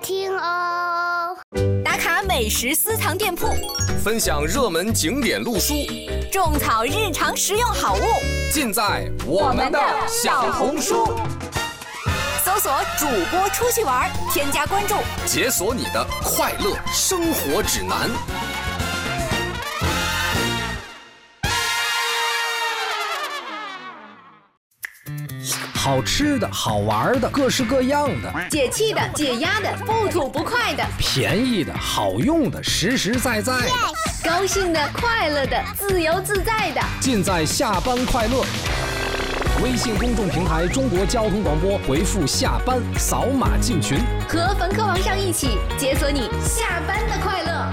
听哦。 打卡美食私藏店铺， 分享热门景点路书， 种草日常实用好物， 尽在我们的小红书。 搜索主播出去玩，添加关注， 解锁你的快乐生活指南。 好吃的好玩的各式各样的， 解气的解压的不吐不快的， 便宜的好用的实实在在， 高兴的快乐的自由自在的， 尽在下班快乐。微信公众平台中国交通广播，回复下班扫码进群， 和冯科王上一起解锁你下班的快乐。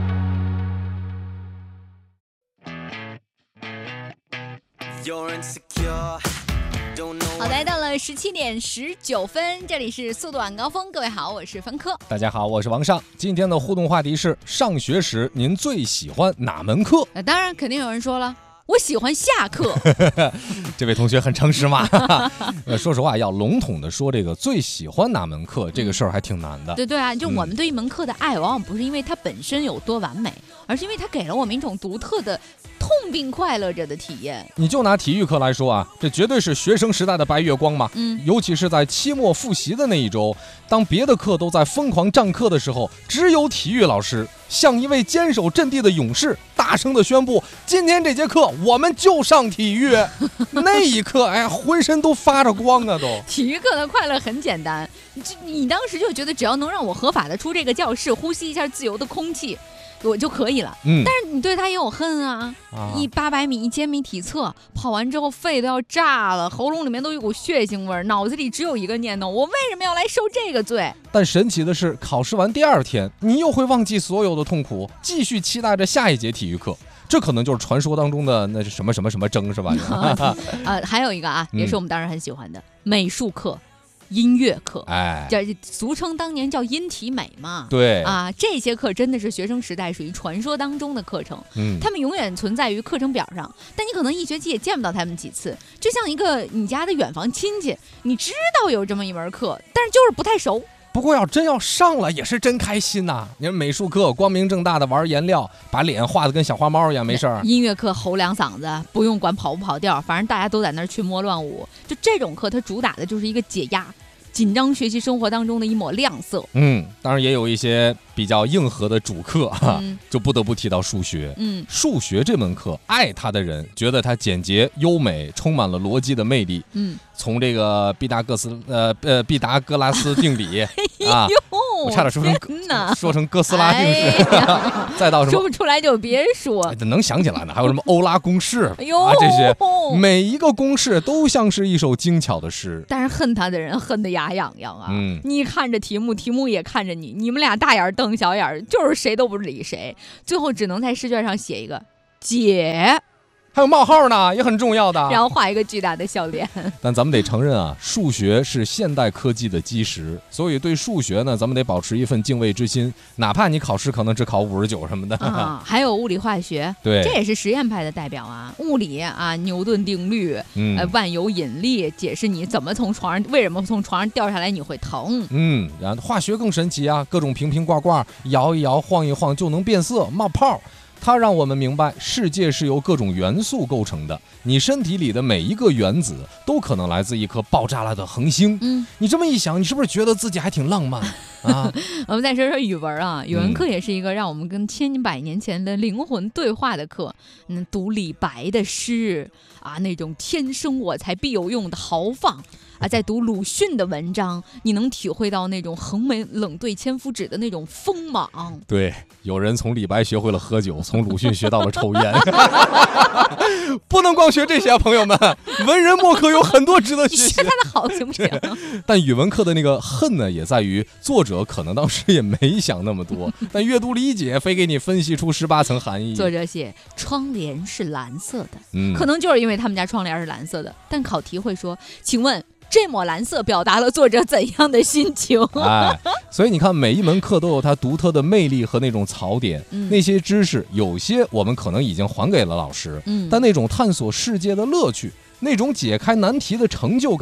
好，来到了17点19分，这里是速度晚高峰。各位好，我是冯科。 大家好，我是王尚。今天的互动话题是：上学时您最喜欢哪门课？ 当然，肯定有人说了，我喜欢下课。 这位同学很诚实嘛。说实话，要笼统的说这个最喜欢哪门课，这个事儿还挺难的。 对啊，就我们对一门课的爱，往往不是因为它本身有多完美，而是因为它给了我们一种独特的痛并快乐着的体验。 你就拿体育课来说啊，这绝对是学生时代的白月光嘛。尤其是在期末复习的那一周，当别的课都在疯狂占课的时候，只有体育老师像一位坚守阵地的勇士，大声的宣布：今天这节课我们就上体育。那一刻，哎呀，浑身都发着光啊！都体育课的快乐很简单，你当时就觉得只要能让我合法的出这个教室，呼吸一下自由的空气，我就可以了。但是你对他也有恨啊！800米1千米体测跑完之后，肺都要炸了，喉咙里面都有股血腥味儿，脑子里只有一个念头：我为什么要来受这个罪？ 但神奇的是，考试完第2天，你又会忘记所有的痛苦，继续期待着下一节体育课。这可能就是传说当中的那是什么蒸是吧？ 还有一个啊，也是我们当时很喜欢的美术课。音乐课，这俗称当年叫音体美嘛。 对啊，这些课真的是学生时代属于传说当中的课程。他们永远存在于课程表上，但你可能一学期也见不到他们几次，就像一个你家的远房亲戚，你知道有这么一门课，但是就是不太熟。 不过真要上了也是真开心呐！你说美术课光明正大的玩颜料，把脸画得跟小花猫一样，没事儿。 音乐课吼两嗓子，不用管跑不跑调，反正大家都在那儿群魔乱舞。就这种课，它主打的就是一个解压、紧张学习生活当中的一抹亮色。 当然也有一些比较硬核的主课就不得不提到数学。数学这门课，爱它的人觉得它简洁优美，充满了逻辑的魅力。从这个毕达哥拉斯定理我差点说成哥斯拉定式，再到什么说不出来就别说， 能想起来呢。还有什么欧拉公式这些每一个公式都像是一首精巧的诗。 但是恨他的人恨得牙痒痒啊！你看着题目，题目也看着你，你们俩大眼瞪小眼，就是谁都不理谁，最后只能在试卷上写一个解。 还有冒号呢，也很重要的， 然后画一个巨大的笑脸。 但咱们得承认啊，数学是现代科技的基石，所以对数学呢，咱们得保持一份敬畏之心，哪怕你考试可能只考59什么的。 还有物理化学， 对， 这也是实验派的代表啊。物理啊，牛顿定律，万有引力，解释你怎么为什么从床上掉下来你会疼。 然后化学更神奇啊，各种瓶瓶罐罐摇一摇晃一晃就能变色冒泡。它让我们明白世界是由各种元素构成的，你身体里的每一个原子都可能来自一颗爆炸了的恒星。你这么一想，你是不是觉得自己还挺浪漫啊？ 我们再说说语文啊，语文课也是一个让我们跟千百年前的灵魂对话的课。读李白的诗啊，那种天生我材必有用的豪放啊，在读鲁迅的文章，你能体会到那种横眉冷对千夫指的那种锋芒。 对，有人从李白学会了喝酒，从鲁迅学到了抽烟。不能光学这些啊，朋友们，文人墨客有很多值得学习。 你学他的好行不行？ 但语文课的那个恨呢，也在于作者可能当时也没想那么多，但阅读理解非给你分析出18层含义。 作者写窗帘是蓝色的，可能就是因为他们家窗帘是蓝色的，但考题会说，请问这抹蓝色表达了作者怎样的心情？ 所以你看，每一门课都有它独特的魅力和那种槽点。那些知识，有些我们可能已经还给了老师，但那种探索世界的乐趣，那种解开难题的成就感，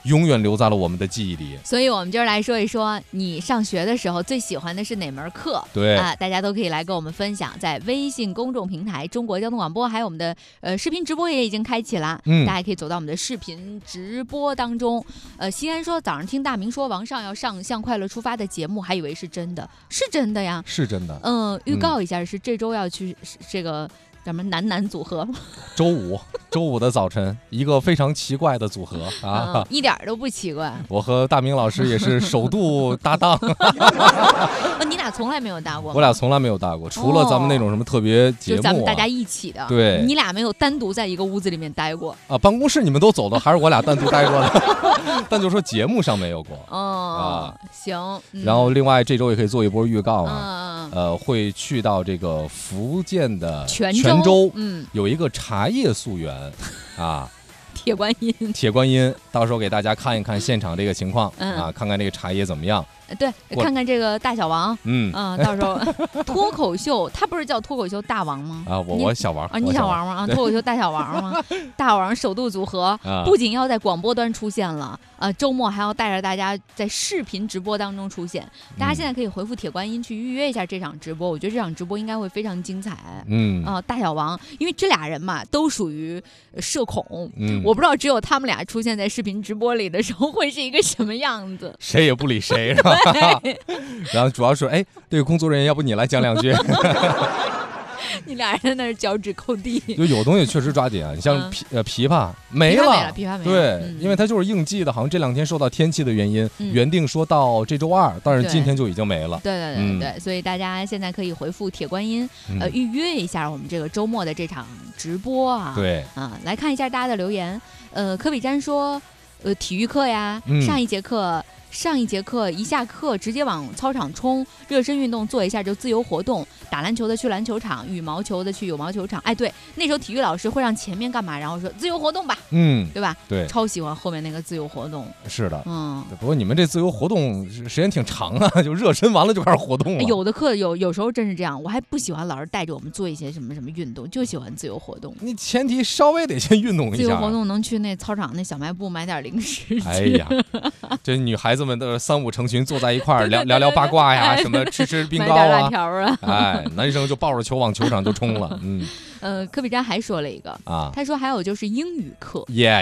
永远留在了我们的记忆里。 所以我们今儿来说一说，你上学的时候最喜欢的是哪门课？ 对啊，大家都可以来跟我们分享，在微信公众平台中国交通广播，还有我们的视频直播也已经开启了，大家可以走到我们的视频直播当中。西安说早上听大明说王上要上向快乐出发的节目，还以为是真的，是真的呀， 是真的。 预告一下，是这周要去这个什么男组合， 周五的早晨，一个非常奇怪的组合啊， 一点都不奇怪。 我和大明老师也是首度搭档。 你俩从来没有搭过吗？ 我俩从来没有搭过，除了咱们那种什么特别节目， 就咱们大家一起的。 对， 你俩没有单独在一个屋子里面待过啊？办公室你们都走的，还是我俩单独待过的？但就说节目上没有过。 行。 然后另外这周也可以做一波预告啊，会去到这个福建的泉州，有一个茶叶溯源啊。 铁观音， 到时候给大家看一看现场这个情况啊，看看这个茶叶怎么样。 对，看看这个大小王，到时候脱口秀，他不是叫脱口秀大王吗？ 啊，我小王啊，你小王吗？啊，脱口秀大小王吗？大王首度组合，不仅要在广播端出现了，周末还要带着大家在视频直播当中出现。大家现在可以回复铁观音去预约一下这场直播，我觉得这场直播应该会非常精彩。大小王，因为这俩人嘛都属于社恐，我不知道只有他们俩出现在视频直播里的时候会是一个什么样子， 谁也不理谁是吧？然后主要是这个工作人员，要不你来讲两句？ 你俩人在那儿脚趾抠地， 就有东西确实抓紧啊！你像琵琶没了，对，因为它就是应季的，好像这2天受到天气的原因，原定说到这周2，但是今天就已经没了。 对，所以大家现在可以回复铁观音，预约一下我们这个周末的这场直播啊。 对啊，来看一下大家的留言。柯比詹说，体育课呀，上一节课一下课直接往操场冲，热身运动做一下就自由活动，打篮球的去篮球场，羽毛球的去羽毛球场。对，那时候体育老师会让前面干嘛，然后说自由活动吧，对吧？ 对， 超喜欢后面那个自由活动。 是的，不过你们这自由活动时间挺长啊，就热身完了就开始活动了。 有的课有时候真是这样，我还不喜欢老师带着我们做一些什么运动，就喜欢自由活动。 你前提稍微得先运动一下。 自由活动能去那操场那小卖部买点零食。 哎呀，这女孩子们的3、5成群坐在一块儿聊聊八卦呀，什么吃冰糕啊， 辣条啊。 男生就抱着球往球场就冲了。 柯比詹还说了一个啊，他说还有就是英语课。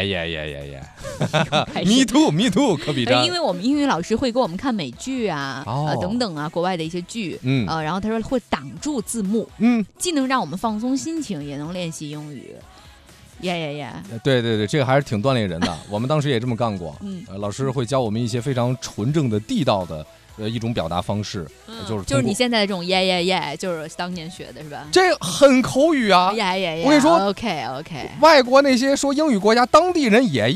Me too， 柯比詹。 因为我们英语老师会给我们看美剧啊，等等啊，国外的一些剧，然后他说会挡住字幕，既能让我们放松心情，也能练习英语。 对，这个还是挺锻炼人的。我们当时也这么干过。老师会教我们一些非常纯正的、地道的一种表达方式， 就是你现在的这种就是当年学的是吧？ 这很口语啊！我跟你说 ，OK， 外国那些说英语国家当地人也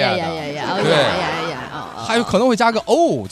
还有可能会加个就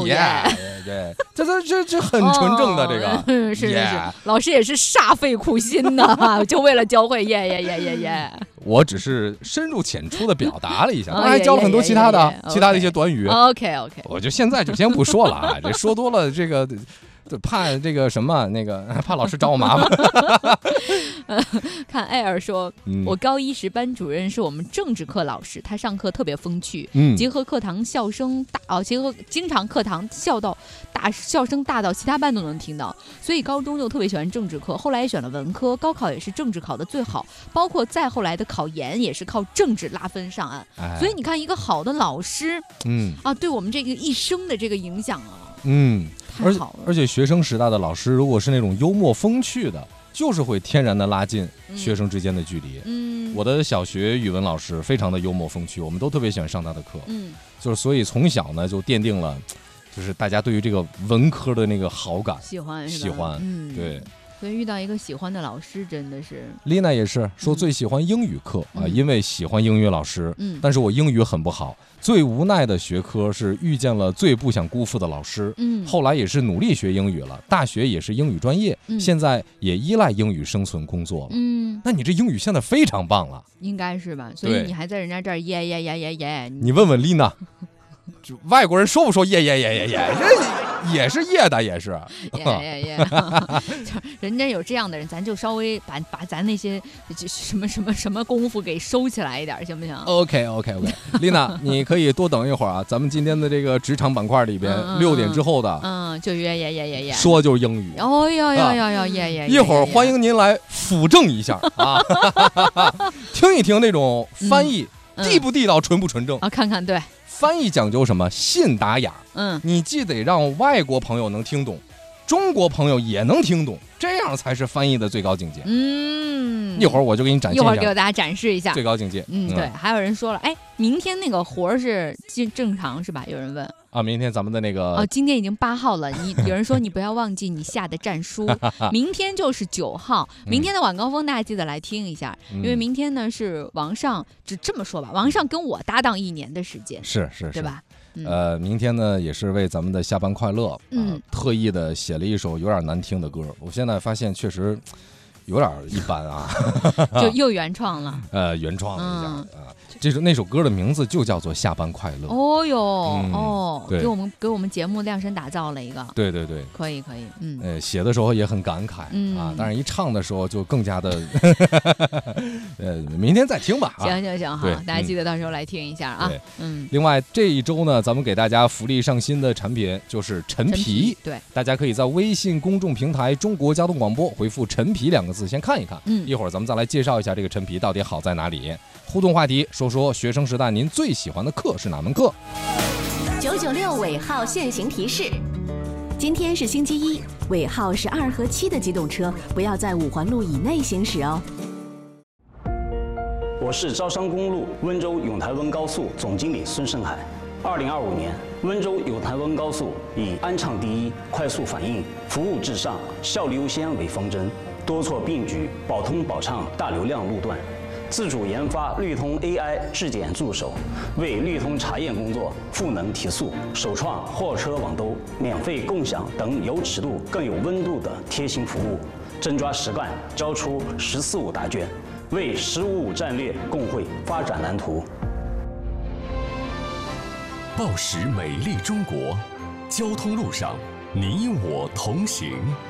这很纯正的这个。 是，老师也是煞费苦心的，就为了教会我只是深入浅出的表达了一下，当然还教了很多其他的一些短语。 OK， 我就现在就先不说了啊，这说多了这个。怕这个什么怕老师找我麻烦。 看艾尔说，我高1时班主任是我们政治课老师，他上课特别风趣，结合课堂笑声大结合经常课堂笑声大到其他班都能听到，所以高中就特别喜欢政治课，后来也选了文科，高考也是政治考的最好，包括再后来的考研也是靠政治拉分上岸。所以你看一个好的老师，对我们这个一生的这个影响啊，太好了。 而且学生时代的老师如果是那种幽默风趣的，就是会天然的拉近学生之间的距离。我的小学语文老师非常的幽默风趣，我们都特别喜欢上他的课。就是所以从小呢就奠定了，就是大家对于这个文科的那个好感，喜欢，对。 所以遇到一个喜欢的老师真的是。 丽娜也是说最喜欢英语课因为喜欢英语老师，但是我英语很不好，最无奈的学科是遇见了最不想辜负的老师，后来也是努力学英语了，大学也是英语专业，现在也依赖英语生存工作了。那你这英语现在非常棒了， 应该是吧？所以你还在人家这儿你问问丽娜，就外国人说不说也是叶的，也是。 人家有这样的人，咱就稍微把咱那些什么功夫给收起来一点，行不行 ？OK， 丽娜，你可以多等一会儿啊。咱们今天的这个职场板块里边，6点之后的， 就约， 说就是英语。 哦哟，耶！ 一会儿欢迎您来辅正一下啊，听一听那种翻译地不地道、纯不纯正啊？看看对。 翻译讲究什么？信达雅。你既得让外国朋友能听懂，中国朋友也能听懂，这样才是翻译的最高境界。一会儿我就给你展现一下， 一会儿给大家展示一下最高境界。 对。还有人说了，明天那个活是正常是吧？有人问啊，明天咱们的那个今天已经8号了，有人说你不要忘记你下的战书，明天就是9号，明天的晚高峰大家记得来听一下，因为明天呢是王上，就这么说吧，王上跟我搭档1年的时间， 是， 对吧？ 明天呢也是为咱们的下班快乐，特意的写了一首有点难听的歌，我现在发现确实有点一般啊， 就又原创了， 原创了一下啊。那首歌的名字就叫做《下班快乐》。 哦哟，给我们节目量身打造了一个。 对， 可以， 写的时候也很感慨啊，但是一唱的时候就更加的，明天再听吧。 行，好，大家记得到时候来听一下啊。 另外这一周呢，咱们给大家福利上新的产品就是陈皮， 对， 大家可以在微信公众平台中国交通广播回复陈皮2个字先看一看，一会儿咱们再来介绍一下这个陈皮到底好在哪里。互动话题，说学生时代您最喜欢的课是哪门课 ？996尾号限行提示：今天是星期一，尾号是2和7的机动车不要在5环路以内行驶哦。 我是招商公路温州永台温高速总经理孙胜海。2025年，温州永台温高速以安畅第一、快速反应、服务至上、效率优先为方针，多措并举，保通保畅大流量路段。自主研发绿通 AI 质检助手，为绿通查验工作赋能提速，首创货车网兜、免费共享等有尺度更有温度的贴心服务，真抓实干，交出14.5答卷，为15.5战略共绘发展蓝图。 报时美丽中国，交通路上你我同行。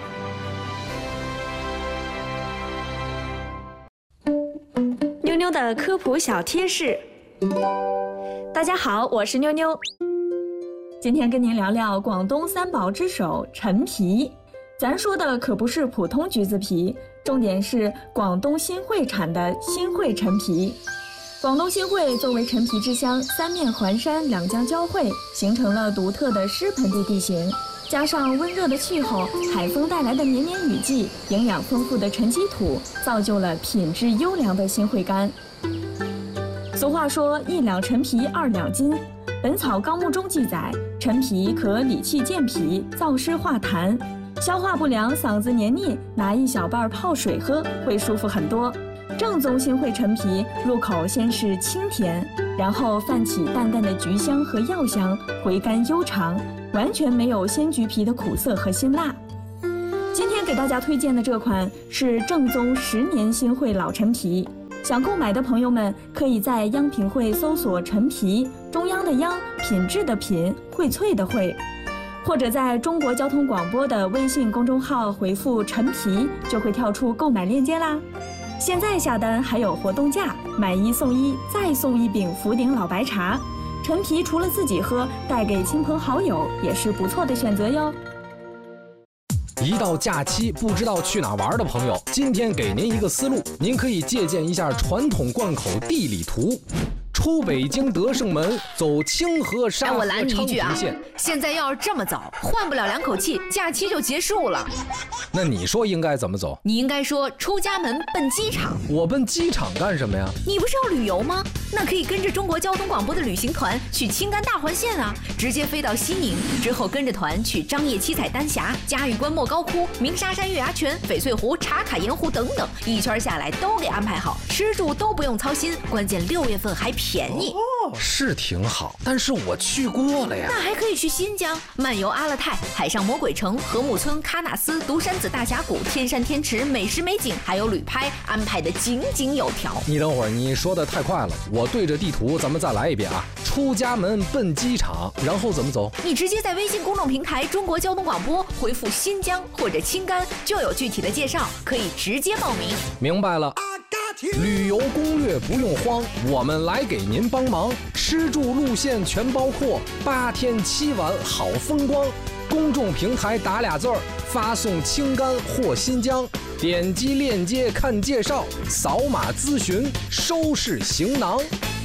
妞妞的科普小贴士。大家好，我是妞妞。今天跟您聊聊广东3宝之首陈皮。咱说的可不是普通橘子皮，重点是广东新会产的新会陈皮。广东新会作为陈皮之乡，3面环山，2江交汇，形成了独特的湿盆地地形。加上温热的气候，海风带来的绵绵雨季，营养丰富的沉积土，造就了品质优良的新会柑。俗话说1两陈皮2两金，《本草纲目》中记载，陈皮可理气健脾，燥湿化痰，消化不良、嗓子黏腻，拿1小瓣泡水喝会舒服很多。正宗新会陈皮入口先是清甜，然后泛起淡淡的橘香和药香，回甘悠长，完全没有鲜橘皮的苦涩和辛辣。今天给大家推荐的这款是正宗10年新会老陈皮，想购买的朋友们可以在央品汇搜索陈皮，中央的央，品质的品，荟萃的荟，或者在中国交通广播的微信公众号回复陈皮，就会跳出购买链接啦。现在下单还有活动价，买1送1，再送1饼福鼎老白茶。陈皮除了自己喝，带给亲朋好友也是不错的选择哟。 一到假期不知道去哪玩的朋友，今天给您一个思路，您可以借鉴一下传统贯口地理图。出北京德胜门，走清河沙河昌平线。 现在要是这么走，换不了2口气，假期就结束了。 那你说应该怎么走？ 你应该说出家门奔机场。 我奔机场干什么呀？ 你不是要旅游吗？那可以跟着中国交通广播的旅行团去青甘大环线啊，直接飞到西宁，之后跟着团去张掖七彩丹霞、嘉峪关莫高窟、鸣沙山月牙泉、翡翠湖、茶卡盐湖等等，一圈下来都给安排好，吃住都不用操心，关键6月份还便便宜。 是挺好，但是我去过了呀。 那还可以去新疆，漫游阿勒泰、海上魔鬼城、禾木村、喀纳斯、独山子大峡谷、天山天池，美食美景还有旅拍，安排的井井有条。 你等会儿，你说的太快了，我对着地图咱们再来一遍啊。出家门奔机场，然后怎么走？ 你直接在微信公众平台中国交通广播回复新疆或者青甘，就有具体的介绍，可以直接报名。 明白了。旅游攻略不用慌，我们来给您帮忙。吃住路线全包括，8天7晚好风光。公众平台打俩字儿，发送青甘或新疆，点击链接看介绍，扫码咨询，收拾行囊。